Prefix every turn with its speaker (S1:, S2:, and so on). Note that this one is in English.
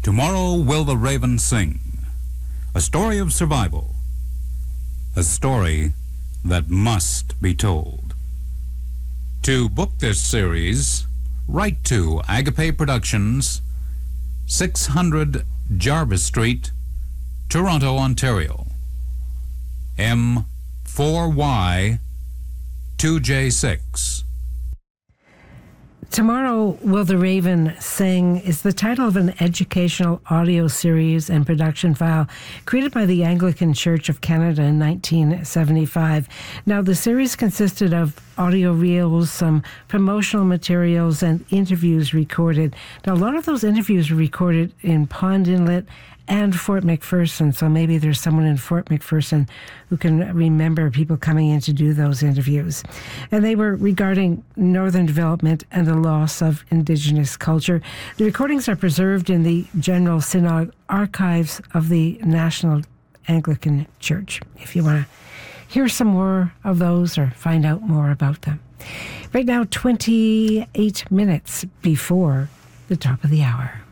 S1: Tomorrow Will the Raven Sing? A story of survival. A story that must be told. To book this series, write to Agape Productions, 600 Jarvis Street, Toronto, Ontario. M4Y 2J6.
S2: Tomorrow Will the Raven Sing is the title of an educational audio series and production file created by the Anglican Church of Canada in 1975. Now, the series consisted of audio reels, some promotional materials, and interviews recorded. Now, a lot of those interviews were recorded in Pond Inlet and Fort McPherson, so maybe there's someone in Fort McPherson who can remember people coming in to do those interviews. And they were regarding Northern development and the loss of Indigenous culture. The recordings are preserved in the General Synod archives of the National Anglican Church, if you want to hear some more of those or find out more about them. Right now, 28 minutes before the top of the hour.